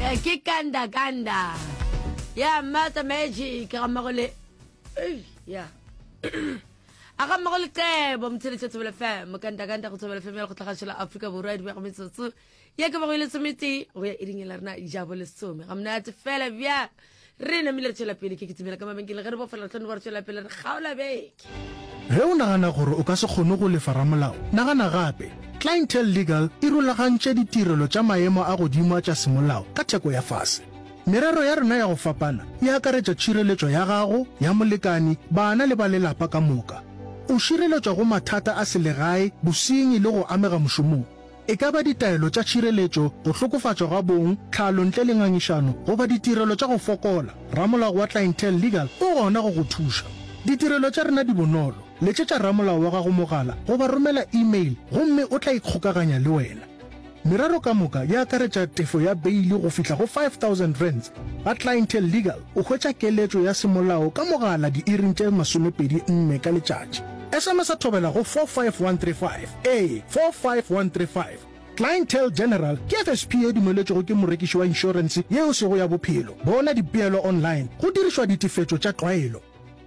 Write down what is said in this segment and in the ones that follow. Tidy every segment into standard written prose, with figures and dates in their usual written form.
Ke kanda ya mata magic ka magole ya aga magole ke bom tsele tsele fam kanda go tsele fam go tlhaga Africa bo right ba go metsotso ya ke ba go ile tsomiti go ya iringela rena ijabo le some gamna tse fela bya rena mile tsela pele ke kitsimela ka mabenkele ge re bo fela tlhano ba tsela pele re gaola beke ge o nagana gore o ka se kgone go lefara molao nagana gape Clientele Legal e rulagantše ditirelo tša maemo a godimo tša semolao ka theko ya fase. Merero ya rena ya go fapana e akaretša tšhireletšo ya gago ya molekani bana le ba lelapa ka moka. O šireletšwa go mathata a selegae bosenyi le go amega mošomong. E ka ba ditaelo tša tšhireletšo go hlokofatšwa ga bong tlhalo ntle le ngangišano goba ditirelo tša go fokola. Ramolao wa Clientele Legal o gona go go thuša. Ditirelo tša rena di bonolo. Letšetša ramolao wa gago mogala goba romela email gomme o tla ikgokaganya le wena. Merero ka moka ya akaretša tefo ya beili go fihla go 5,000 rands. Ba Clientele Legal o hwetša keletšo ya semolao ka mogala diiring tše 24 ka letšatši. SMS a thobela go 45135 45135. Clientele General ke FSP e dumeletšego ke morekiši wa insurance yeo sego ya bophelo. Bona dipeelo online go dirišwa ditefetšo tša tlwaelo.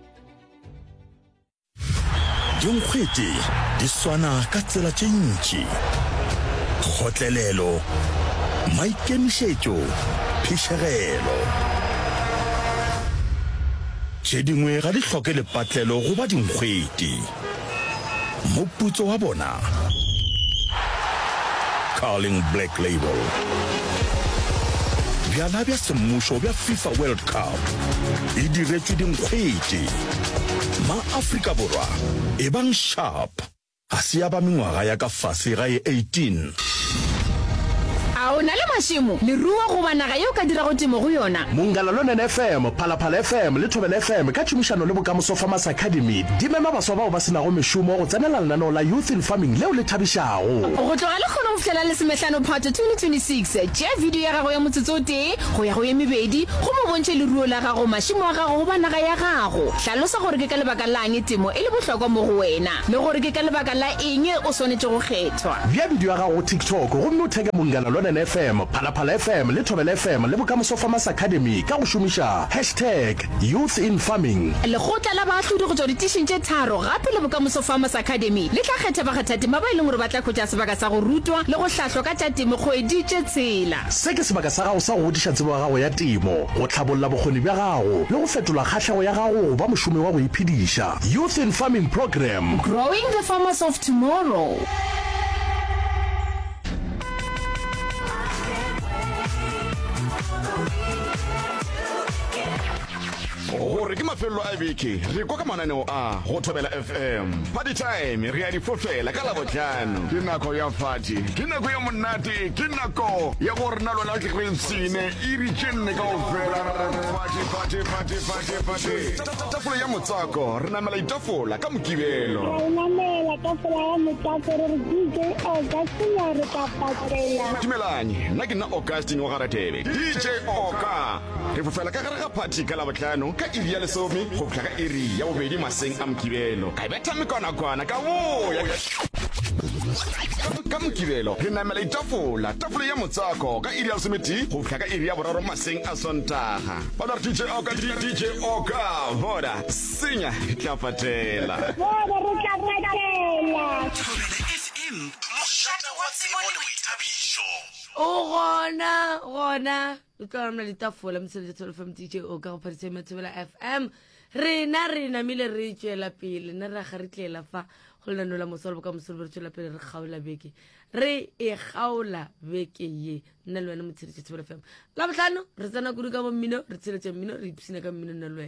Dinkgwete di swana ka tsela tše ntši. Kgotlelelo, maikemišetšo, phišegelo. Tše dingwe ga di hloke lepatlelo goba dinkgwete. Moputso wa bona, Carling Black Label. Bjala bja semmušo bja FIFA World Cup e diretšwe dinkgwete. Ma Afrika Borwa e bang sharp a se ya ba mengwaga ya ka fase ga 18. A o na le mašimo le ruwa go banaga yo ka dira go temo go yona. Mongalalo FM, Phalaphala FM le Thobela FM ka tšhomišano le Bokamoso Farmers Academy di mema baswa bao ba sena go mešomo go tsenela lenaneo la Youth in Farming leo le thabišago. Go tloga le kgona go fitlhela le semetlhano part 2026 tšea video ya gago ya motsotso o tee go ya go ye mebedi go mo bontšhe le ruo la gago mašimo a gago go banaga ya gago. Hlalosa gore ke ka lebaka la eng temo e le bohlokwa mo go wena le gore ke ka lebaka la eng o swanetše go kgethwa. Bja video ya gago go TikTok gomme o theke Mongalalo FM, Phalaphala FM le Thobela FM le Bokamoso Farmers Academy ka go šomiša #Youth in Farming. Lekgotla la baahlodi go tšwa ditišeng tše tharo gape le Bokamoso Farmers Academy le tla kgetha bakgathatema ba e leng gore ba tla khwetša sebaka sa go rutwa le go hlahlwa ka tša temo kgwedi tše tsela. Se ke sebaka sa gago sa go godiša tsebo ya gago ya temo go tlhabolola bokgoni bja gago le go fetola kgahlego ya gago ba mošomi wa go iphediša. Youth in Farming Program, Growing the Farmers of Tomorrow. Gore ke mafelo a beke re kwa ka mananeo a go Thobela FM. Party time re a di fofela ka Labohlano. Ke nako ya party, ke nako ya monate, ke nako ya go rena lona ke re nsine e re tšenne ka ofela. Party. Tafola ya motsako re namela itafola ka Mokibelo. Re namela tafola ya motsako re DJ Augustine re ka patela. Dumelanye nna ke nna Augustine wa Garatebe. DJ Oka re fofela ka gare ga party ka Labohlano ka iri ya lesome go fihla ka iri ya bobedi maseng a Mokibelo. Ka betha mekwana ka boya ka Mokibelo re namela itafola ya motsako ka iri ya lesometi go fihla ka iri ya boraro maseng a Sontaga. Bona DJ Oka bona senya tla patela. Bona re tla patela. Thobela FM, mošate wa tsebo le boithabišo. o gona o tla namela ditafola mosebetsi FM DJ Oka go phadisa Thobela FM. Rena namile re tšwela pele nna ra ga re tlela fa go lenaneo la Moswa le Bokamoso re tšwela pele re kgaola beke re e kgaola beke ye nna le wena motsheretši Thobela FM. Labohlano re tsena kudu ka bo mmino re tsheletša mmino re ipsina ka mmino nna le wena.